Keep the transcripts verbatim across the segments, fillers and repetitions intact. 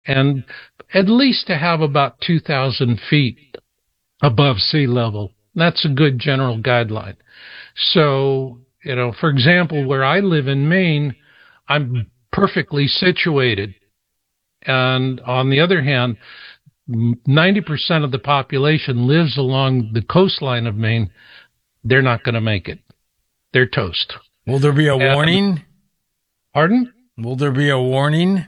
and at least to have about two thousand feet above sea level. That's a good general guideline. So, you know, for example, where I live in Maine, I'm perfectly situated. And on the other hand, ninety percent of the population lives along the coastline of Maine. They're not going to make it. They're toast. Will there be a and, warning? Pardon? Will there be a warning?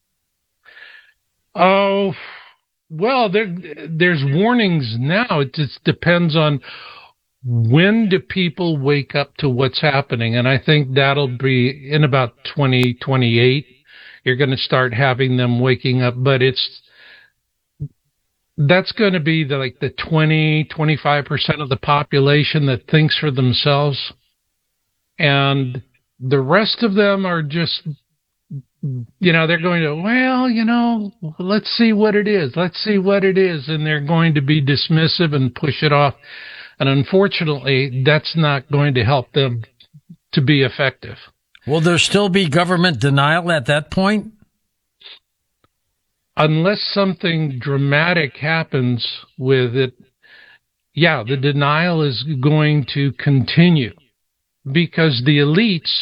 Oh, well, there, there's warnings now. It just depends on when do people wake up to what's happening. And I think that'll be in about twenty twenty-eight. You're going to start having them waking up, but it's, that's going to be the, like the twenty, twenty-five percent of the population that thinks for themselves. And the rest of them are just, you know, they're going to, well, you know, let's see what it is. Let's see what it is. And they're going to be dismissive and push it off. And unfortunately, that's not going to help them to be effective. Will there still be government denial at that point? Unless something dramatic happens with it, yeah, the denial is going to continue. Because the elites,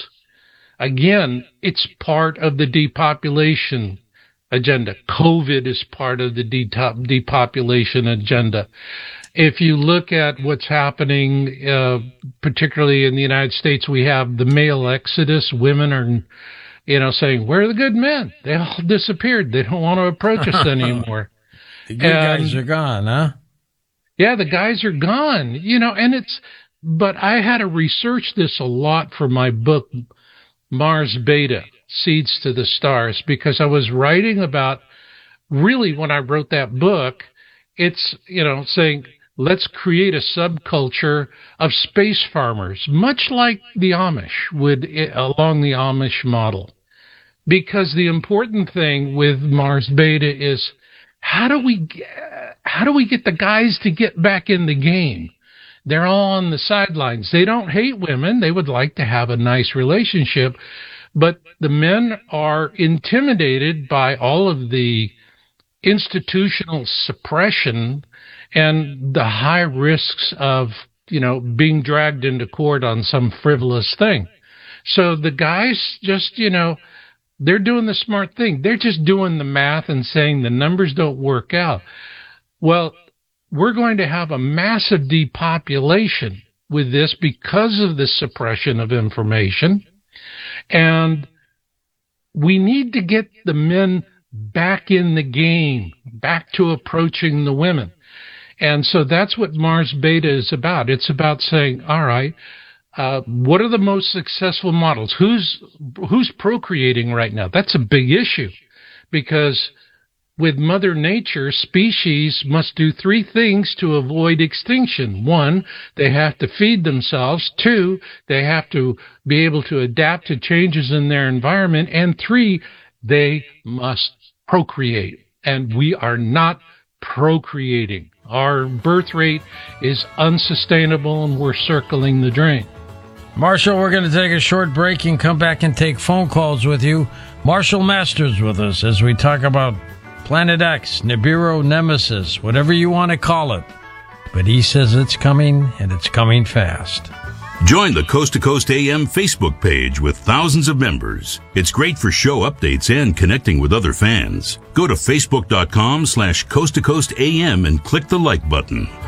again, it's part of the depopulation agenda. COVID is part of the depopulation agenda. If you look at what's happening, uh, particularly in the United States, we have the male exodus. Women are, you know, saying, where are the good men? They all disappeared. They don't want to approach us anymore. The good and, guys are gone, huh? Yeah, the guys are gone. You know, and it's, but I had to research this a lot for my book, Mars Beta, Seeds to the Stars, because I was writing about, really when I wrote that book, it's, you know, saying, let's create a subculture of space farmers, much like the Amish would, along the Amish model. Because the important thing with Mars Beta is, how do we, how do we get the guys to get back in the game? They're all on the sidelines. They don't hate women. They would like to have a nice relationship, but the men are intimidated by all of the institutional suppression and the high risks of, you know, being dragged into court on some frivolous thing. So the guys just, you know, they're doing the smart thing. They're just doing the math and saying the numbers don't work out. Well, we're going to have a massive depopulation with this because of the suppression of information. And we need to get the men back in the game, back to approaching the women. And so that's what Mars Beta is about. It's about saying, all right, uh, what are the most successful models? Who's, who's procreating right now? That's a big issue because with Mother Nature, species must do three things to avoid extinction. One, they have to feed themselves. Two, they have to be able to adapt to changes in their environment. And three, they must procreate. And we are not procreating. Our birth rate is unsustainable and we're circling the drain. Marshall, we're going to take a short break and come back and take phone calls with you. Marshall Masters with us as we talk about Planet X, Nibiru Nemesis, whatever you want to call it. But he says it's coming, and it's coming fast. Join the Coast to Coast A M Facebook page with thousands of members. It's great for show updates and connecting with other fans. Go to facebook.com slash Coast to Coast AM and click the like button.